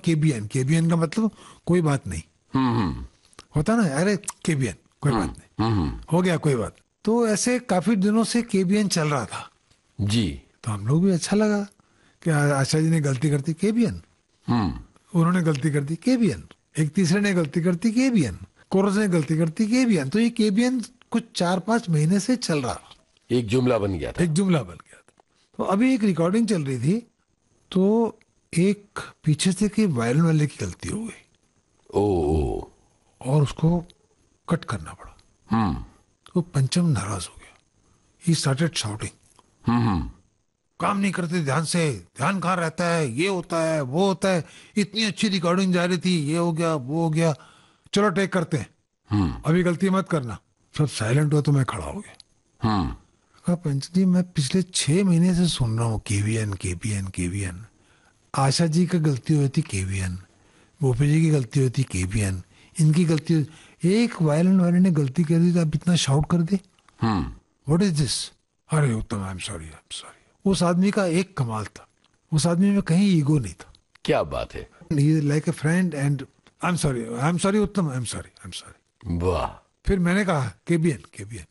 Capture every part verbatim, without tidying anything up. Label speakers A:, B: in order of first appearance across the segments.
A: KBN, KBN का मतलब कोई बात नहीं
B: हम्म
A: होता ना, अरे केबीएन कोई बात नहीं,
B: हम्म
A: हो गया कोई बात। तो ऐसे काफी दिनों से केबीएन चल रहा था।
B: जी।
A: तो हम लोग भी अच्छा लगा कि आशा जी ने गलती करती केबीएन,
B: हम्म
A: उन्होंने गलती कर दी केबीएन, एक तीसरे ने गलती करती केबीएन, कोरस ने गलती करती केबीएन। तो ये केबीएन कुछ चार पांच महीने से चल रहा,
B: एक जुमला बन गया था।
A: एक जुमला बन गया था। तो अभी एक रिकॉर्डिंग चल रही थी, तो एक पीछे से कि वायलिन वाले की गलती हो गई
B: ओ, ओ
A: और उसको कट करना पड़ा।
B: हम्म
A: तो पंचम नाराज हो गया, ही स्टार्टेड शाउटिंग,
B: हम्म
A: काम नहीं करते ध्यान से, ध्यान कहाँ रहता है, ये होता है वो होता है, इतनी अच्छी रिकॉर्डिंग जा रही थी, ये हो गया वो हो गया, चलो टेक करते हैं,
B: हम्म
A: अभी गलती मत करना। सब साइलेंट हुआ तो मैं खड़ा हो गया।
B: हम्म
A: कहा पंच जी मैं पिछले छह महीने से सुन रहा हूँ KVN KVN KVN, Asha ji की गलती हुई थी केवीएन, गोपी जी की गलती हुई थी केवीएन, इनकी गलती हुई, एक वायलिन वाले ने गलती कर दी तो आप इतना शाउट कर दे,
B: हम्म
A: व्हाट इज दिस। अरे उत्तम I am sorry I am sorry. उस आदमी का एक कमाल था, उस आदमी में कहीं ईगो नहीं था।
B: क्या बात है।
A: ही like a friend and I am sorry I am sorry उत्तम I am sorry I am sorry.
B: वाह।
A: फिर मैंने कहा केबीएन केबीएन।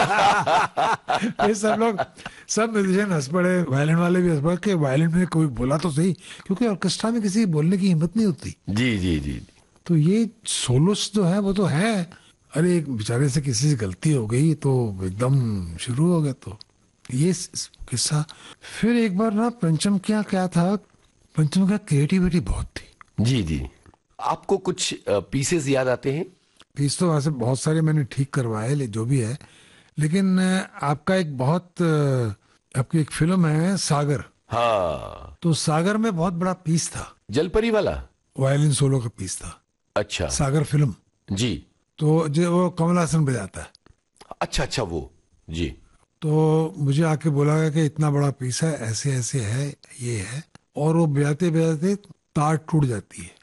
A: फिर सब लोग, सब म्यूजिशियन हंस पड़े, वायलिन वाले भी हंस पड़े कि वायलिन में कोई बोला तो सही, क्योंकि ऑर्केस्ट्रा में किसी बोलने की हिम्मत नहीं होती।
B: जी जी जी।
A: तो ये सोलोस जो है वो तो है, अरे एक बेचारे से किसी से गलती हो गई तो एकदम शुरू हो गया। तो ये किस्सा। फिर एक बार ना पंचम क्या क्या था, पंचम का क्रिएटिविटी बहुत थी।
B: जी जी। आपको कुछ पीसेस याद आते हैं?
A: पीस तो वैसे बहुत सारे मैंने ठीक करवाए जो भी है, लेकिन आपका एक बहुत, आपकी एक फिल्म है सागर।
B: हाँ।
A: तो सागर में बहुत बड़ा पीस था,
B: जलपरी वाला
A: वायलिन सोलो का पीस था।
B: अच्छा।
A: सागर फिल्म
B: जी।
A: तो जो वो कमल हासन बजाता है।
B: अच्छा अच्छा वो जी।
A: तो मुझे आके बोला गया कि इतना बड़ा पीस है, ऐसे ऐसे है, ये है, और वो बजाते बजाते तार टूट जाती है।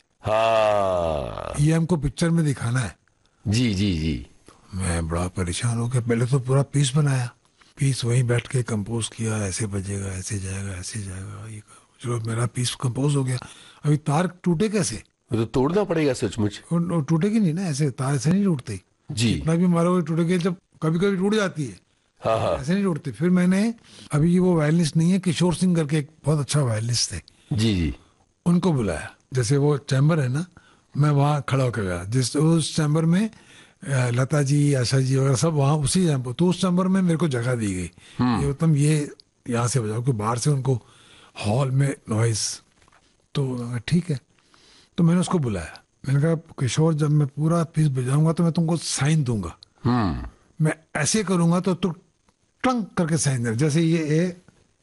B: हाँ
A: ये हमको पिक्चर में दिखाना है।
B: जी जी जी।
A: मैं बड़ा परेशान हो गया, पहले तो पूरा पीस बनाया, पीस वहीं बैठ के कंपोज किया, ऐसे बजेगा ऐसे जाएगा ऐसे जाएगा, ये चलो मेरा पीस कंपोज हो गया। अभी तार टूटे कैसे,
B: तो तोड़ना पड़ेगा सचमुच।
A: टूटेगी नहीं ना, ऐसे तार ऐसे नहीं टूटते
B: जी।
A: इतना भी मारोगे टूटेगी, जब कभी कभी टूट जाती है।
B: हाँ हाँ।
A: ऐसे नहीं टूटते। फिर मैंने, अभी वो वायलिनिस्ट नहीं है, किशोर सिंह करके एक बहुत अच्छा वायलिनिस्ट थे,
B: जी जी।
A: उनको बुलाया। जैसे वो चैम्बर है ना, मैं वहाँ खड़ा होकर गया, जिस उस चैम्बर में लता जी आशा जी वगैरह सब वहाँ उसी चैम्बर, तो उस चैम्बर में मेरे को जगह दी गई, ये उत्तम ये यहाँ से बजाओ, कि बाहर से उनको हॉल में नॉइस। तो ठीक है, तो मैंने उसको बुलाया, मैंने कहा किशोर जब मैं पूरा पीस बजाऊंगा तो मैं तुमको साइन दूंगा,
B: हम्म
A: मैं ऐसे करूंगा तो तू टंक करके साइन दे, जैसे ये ए,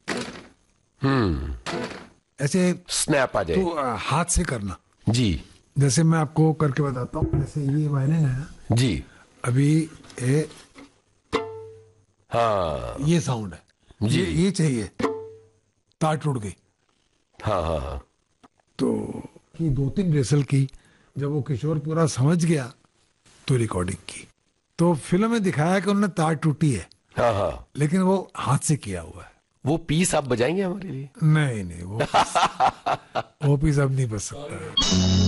B: हम्म
A: ऐसे
B: स्नैप आ जाए
A: तो हाथ से करना।
B: जी।
A: जैसे मैं आपको करके बताता हूँ, जैसे ये वायलिन है ना
B: जी।
A: अभी ए,
B: हाँ
A: ये साउंड है
B: जी।
A: ये ये चाहिए, तार टूट गई।
B: हाँ हाँ हाँ।
A: तो की दो तीन रिहर्सल की, जब वो किशोर पूरा समझ गया तो रिकॉर्डिंग की। तो फिल्म में दिखाया कि उन्होंने तार टूटी है,
B: हाँ हाँ।
A: लेकिन वो हाथ से किया हुआ है।
B: वो पीस आप बजाएंगे हमारे लिए?
A: नहीं नहीं वो पीस, वो पीस अब नहीं बज सकता है।